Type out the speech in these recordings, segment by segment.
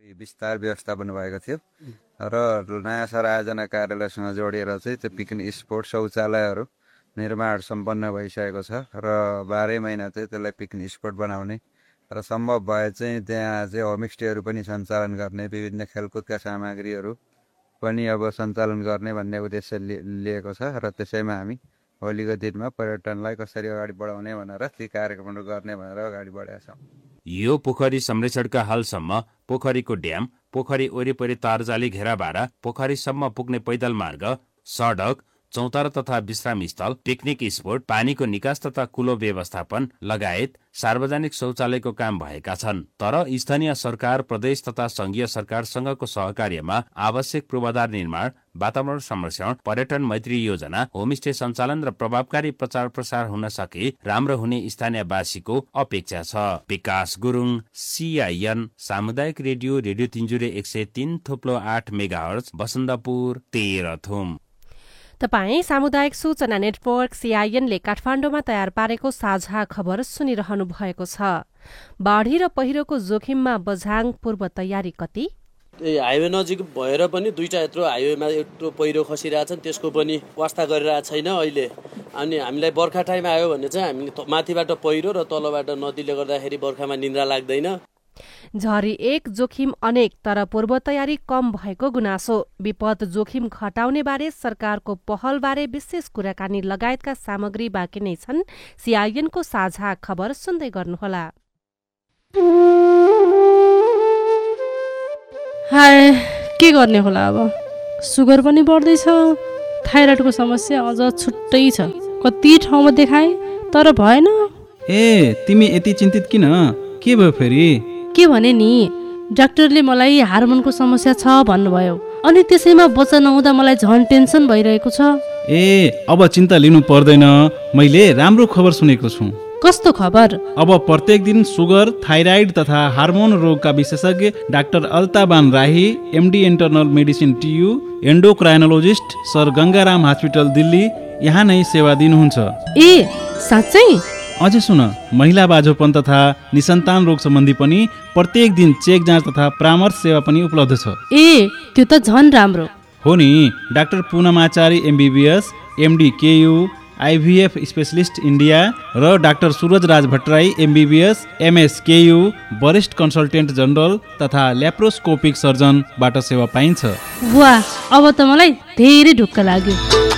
विस्तार व्यवस्थापन भएको थियो र नयाँ सहर आयोजना कार्यालयसँग जोडिएर चाहिँ त्यो पिकनिक स्पोट शौचालयहरू निर्माण सम्पन्न भइसकेको छ र 12 महिना चाहिँ त्यसलाई पिकनिक स्पोट बनाउने र सम्भव भए चाहिँ त्यहाँ चाहिँ होमस्टेहरू पनि सञ्चालन गर्ने, विभिन्न खेलकुदका सामग्रीहरू पनि अब सञ्चालन गर्ने भन्ने उद्देश्य लिएको छ र त्यसैमा हामी होलीको दिनमा पर्यटनलाई कसरी अगाडि बढाउने भनेर ती कार्यक्रमहरू गर्ने भनेर अगाडि बढेका छौँ। यो पोखरी संरक्षणका हालसम्म पोखरीको ड्याम, पोखरी वरिपरि तारजाली घेराबारा, पोखरीसम्म पुग्ने पैदल मार्ग, सडक, चौतारा तथा विश्राम स्थल, पिकनिक स्पोट, पानीको निकास तथा कुलो व्यवस्थापन लगायत सार्वजनिक शौचालयको काम भएका छन्। तर स्थानीय सरकार, प्रदेश तथा संघीय सरकारसँगको सहकार्यमा आवश्यक पूर्वाधार निर्माण, वातावरण संरक्षण, पर्यटन मैत्री योजना, होमस्टे सञ्चालन र प्रभावकारी प्रचार प्रसार हुन सके राम्रो हुने स्थानीयवासीको अपेक्षा छ। विकास गुरुङ, CIN सामुदायिक radio, radio तिनजुरे 103.8 megahertz, Basantapur, Terhathum. तपाईँ सामुदायिक सूचना नेटवर्क CIN ले काठमाडौँमा तयार पारेको साझा खबर सुनिरहनु भएको छ। बाढी र पहिरोको जोखिममा बझाङ पूर्व तयारी कति? हाइवे नजिक भएर पनि दुईटा यत्रो हाइवेमा यत्रो पहिरो खसिरहेछन्, त्यसको पनि वास्ता गरिरहेको छैन अहिले। अनि हामीलाई बर्खा टाइम आयो भने चाहिँ हामीले माथिबाट पहिरो र तलबाट नदीले गर्दाखेरि बर्खामा निन्द्रा लाग्दैन। झरी एक जोखिम अनेक, तर पूर्व तयारी कम भएको गुनासो। विपद जोखिम घटाउने बारे सरकारको पहल बारे विशेष कुराकानी लगायतका सामग्री बाँकी नै छन्। CIN को साझा खबर सुन्दै गर्नुहोला। हाय, के गर्ने होला अब? सुगर पनि बढ्दैछ, थाइराइडको समस्या अझ छुट्टै छ। कति ठाउँमा देखाए तर भएन। ए, तिमी यति चिन्तित किन? के भयो फेरि? के भने नि, डाक्टरले मलाई हार्मोनको समस्या छ भन्नुभयो। अनि त्यसैमा बच्चा नहुँदा मलाई झन् टेन्सन भइरहेको छ। ए, अब चिन्ता लिनु पर्दैन, मैले राम्रो खबर सुनेको छु। कस्तो खबर? अब प्रत्येक दिन सुगर, थाइराइड तथा हार्मोन रोगका विशेषज्ञ डाक्टर अल्ताबान राही, MD internal medicine TU, एन्डोक्राइनोलोजिस्ट sir Gangaram hospital Delhi यहाँ नै सेवा दिनुहुन्छ। ए, साँच्चै? अझै सुन, महिला बाझोपन तथा निसन्तान रोग सम्बन्धी पनि प्रत्येक दिन चेक जाँच तथा परामर्श सेवा पनि उपलब्ध छ। ए, त्यो त झन् राम्रो हो नि। Doctor पूनमाचारी MBBS, MD KU, IVF specialist India र डाक्टर सूरज राज भट्टराई MBBS, MS KU, वरिष्ठ कन्सल्टेन्ट जनरल तथा ल्याप्रोस्कोपिक सर्जनबाट सेवा पाइन्छ। वाह, अब त मलाई धेरै ढुक्क लाग्यो।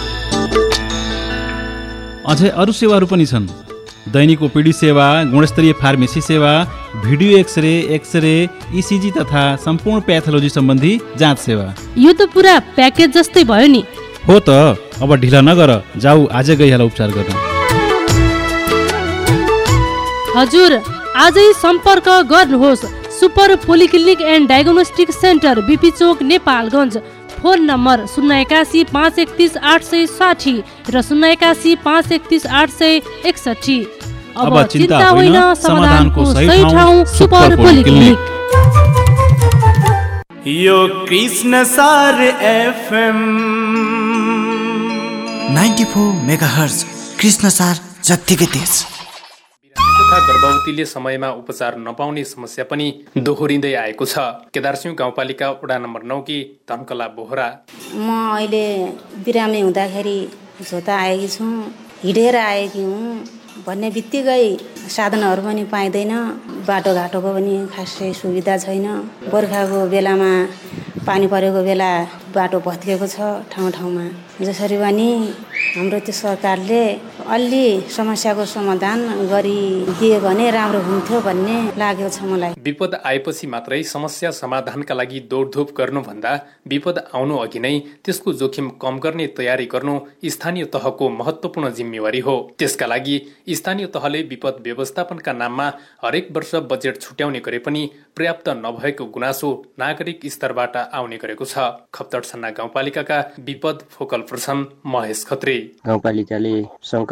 अझै अरू सेवाहरू पनि छन्। दैनिक OPD सेवा, गुणस्तरीय फार्मेसी सेवा, भिडियो एक्सरे, ECG तथा सम्पूर्ण प्याथोलोजी सम्बन्धी जाँच सेवा। यो त पुरा प्याकेज जस्तै भयो नि। हो त, अब ढिला नगर, जाऊ आजै गइहाल उपचार गर्न। हजुर, आजै सम्पर्क गर्नुहोस् super polyclinic and diagnostic centre, BP Chowk, Nepalgunj. Phone number 081 531 860 र 081 531 861। अब चिन्ता होइन, समाधानको सही ठाउँ सुपर पोलिक्लिनिक। यो कृष्ण सार FM 94 मेगाहर्ज, कृष्ण सार जत्तिकै तेज। तथा गर्भवतीले समयमा उपचार नपाउने समस्या पनि दोहोरिँदै आएको छ। केदारसिंह गाउँपालिका वडा नम्बर 9 की धनकला बोहरा। म अहिले बिरामी हुँदाखेरि झोता आएकी छु, हिँडेर आएकी हुँ भन्ने बित्तिकै साधनहरू पनि पाइँदैन, बाटोघाटोको पनि खासै सुविधा छैन। बर्खाको बेलामा पानी परेको बेला बाटो भत्किएको छ ठाउँ ठाउँमा। जसरी पनि हाम्रो त्यो सरकारले अलि समस्याको समाधान गरिदिए भने राम्रो हुन्थ्यो भन्ने लागेको छ मलाई। विपद आएपछि मात्रै समस्या समाधानका लागि दौडधुप गर्नुभन्दा विपद आउनु अघि नै त्यसको जोखिम कम गर्ने तयारी गर्नु स्थानीय तहको महत्त्वपूर्ण जिम्मेवारी हो। त्यसका लागि स्थानीय तहले विपद व्यवस्थापनका नाममा हरेक वर्ष बजेट छुट्याउने गरे पनि पर्याप्त नभएको गुनासो नागरिक स्तरबाट आउने गरेको छ। खप्तडछन्ना गाउँपालिकाका विपद फोकल पर्सन महेश खत्री। गाउँपालिकाले सङ्कट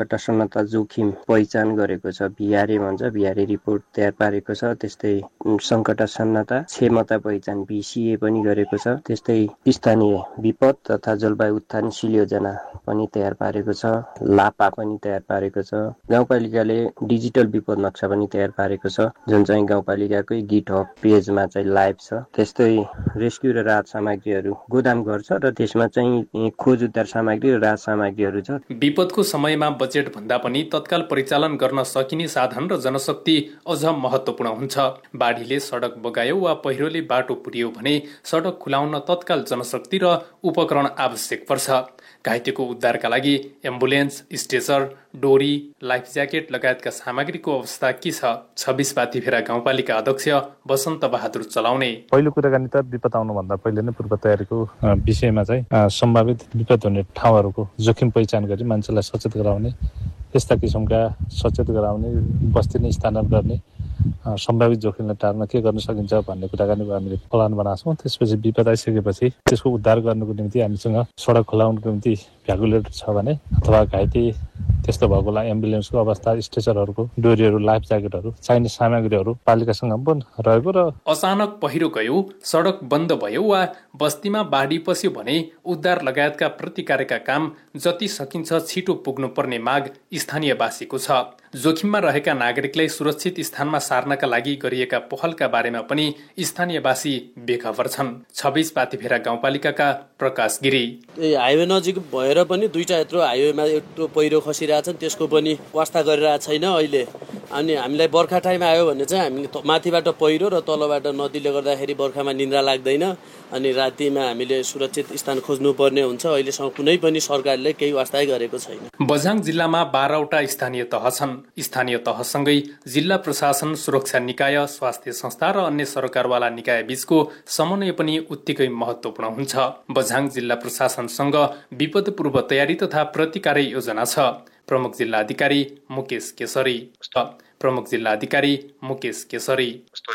सङ्कटासन्नता जोखिम पहिचान गरेको छ। भिआरए भन्छ, भिआरए रिपोर्ट तयार पारेको छ। त्यस्तै सङ्कटासन्नता क्षमता पहिचान भिसिए पनि गरेको छ। त्यस्तै स्थानीय विपद तथा जलवायु उत्थानशील योजना पनि तयार पारेको छ। लापा पनि तयार पारेको छ। गाउँपालिकाले डिजिटल विपद नक्सा पनि तयार पारेको छ, जुन चाहिँ गाउँपालिकाकै गिटहब पेजमा चाहिँ लाइभ छ। त्यस्तै रेस्क्यु र राहत सामग्रीहरू गोदाम गर्छ र त्यसमा चाहिँ खोज उद्धार सामग्री र राहत सामग्रीहरू छ। विपदको समयमा बजेट भन्दा पनि तत्काल परिचालन गर्न सकिने साधन र जनशक्ति अझ महत्त्वपूर्ण हुन्छ। बाढीले सडक बगायो वा पहिरोले बाटो पुर्यो भने सडक खुलाउन तत्काल जनशक्ति र उपकरण आवश्यक पर्छ। घाइतेको उद्धारका लागि एम्बुलेन्स, स्ट्रेचर, डोरी, लाइफ ज्याकेट लगायतका सामग्रीको अवस्था के छ? 26 पाथिभेरा गाउँपालिका अध्यक्ष वसन्त बहादुर चलाउने। पहिलो कुराकानी त विपद आउनुभन्दा पहिले नै पूर्व तयारीको विषयमा चाहिँ सम्भावित विपद हुने ठाउँहरूको जोखिम पहिचान गरी मान्छेलाई सचेत गराउने, यस्ता किसिमका सचेत गराउने, बस्ती नै स्थानान्तरण गर्ने, सम्भावित जोखिमलाई टार्न के गर्न सकिन्छ भन्ने कुराकानी हामीले प्लान बनाएको छौँ। त्यसपछि विपद आइसकेपछि त्यसको उद्धार गर्नुको निम्ति हामीसँग सडक खुलाउनुको निम्ति भ्याकुलेटर छ भने अथवा घाइते त्यस्तो भएकोलाई एम्बुलेन्सको अवस्था, स्ट्रेचरहरूको, डोरीहरू, लाइफ ज्याकेटहरू, चाहिने सामग्रीहरू पालिकासँग पनि रहेको र अचानक पहिरो गयो, सडक बन्द भयो वा बस्तीमा बाढी पस्यो भने उद्धार लगायतका प्रतिकारका काम जति सकिन्छ छिटो पुग्नुपर्ने माग स्थानीयवासीको छ। जोखिममा रहेका नागरिकलाई सुरक्षित स्थानमा सार्नका लागि गरिएका पहलका बारेमा पनि स्थानीयवासी बेखबर छन्। 26 पाथिभेरा गाउँपालिकाका प्रकाश गिरी। हाइवे नजिक भएर पनि दुईटा यत्रो हाइवेमा यत्रो पहिरो खसिरहेछन्, त्यसको पनि वास्ता गरिरहेको छैन अहिले। अनि हामीलाई बर्खा टाइम आयो भने चाहिँ हामीले माथिबाट पहिरो र तलबाट नदीले गर्दाखेरि बर्खामा निन्द्रा लाग्दैन अनि रातिमा हामीले सुरक्षित स्थान खोज्नुपर्ने हुन्छ। अहिलेसम्म कुनै पनि सरकारले केही वास्ता गरेको छैन। बझाङ जिल्लामा 12 वटा स्थानीय तह छन्। स्थानीय तहसँगै जिल्ला प्रशासन, सुरक्षा निकाय, स्वास्थ्य संस्था र अन्य सरकारवाला निकाय बीचको समन्वय पनि उत्तिकै महत्त्वपूर्ण हुन्छ। बझाङ जिल्ला प्रशासनसँग विपद पूर्व तयारी तथा प्रतिकार योजना छ। प्रमुख जिल्ला अधिकारी मुकेश केसरी।